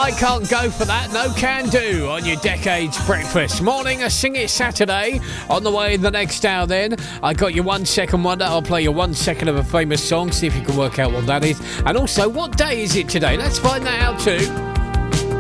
I can't go for that. No can do on your Decades Breakfast. Morning, a Sing It Saturday. On the way in the next hour then. I got your 1 second wonder. I'll play you 1 second of a famous song. See if you can work out what that is. And also, what day is it today? Let's find that out too.